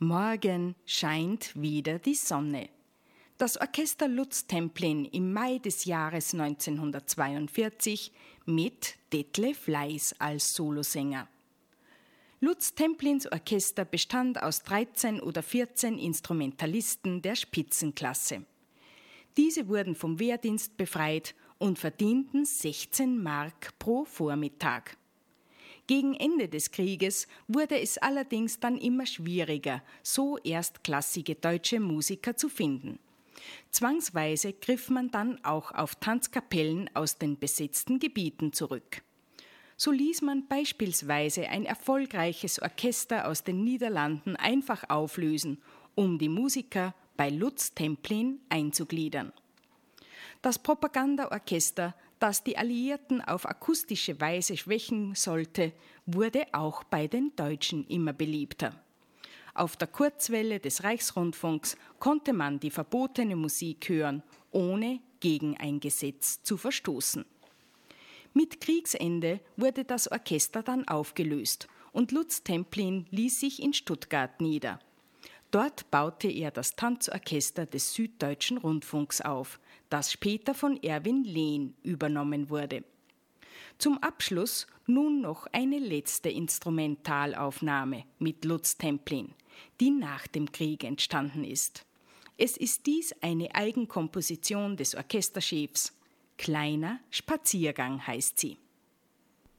Morgen scheint wieder die Sonne. Das Orchester Lutz Templin im Mai des Jahres 1942 mit Detlef Leis als Solosänger. Lutz Templins Orchester bestand aus 13 oder 14 Instrumentalisten der Spitzenklasse. Diese wurden vom Wehrdienst befreit und verdienten 16 Mark pro Vormittag. Gegen Ende des Krieges wurde es allerdings dann immer schwieriger, so erstklassige deutsche Musiker zu finden. Zwangsweise griff man dann auch auf Tanzkapellen aus den besetzten Gebieten zurück. So ließ man beispielsweise ein erfolgreiches Orchester aus den Niederlanden einfach auflösen, um die Musiker bei Lutz Templin einzugliedern. Das Propagandaorchester, das die Alliierten auf akustische Weise schwächen sollte, wurde auch bei den Deutschen immer beliebter. Auf der Kurzwelle des Reichsrundfunks konnte man die verbotene Musik hören, ohne gegen ein Gesetz zu verstoßen. Mit Kriegsende wurde das Orchester dann aufgelöst und Lutz Templin ließ sich in Stuttgart nieder. Dort baute er das Tanzorchester des Süddeutschen Rundfunks auf, das später von Erwin Lehn übernommen wurde. Zum Abschluss nun noch eine letzte Instrumentalaufnahme mit Lutz Templin, die nach dem Krieg entstanden ist. Es ist dies eine Eigenkomposition des Orchesterchefs. Kleiner Spaziergang heißt sie.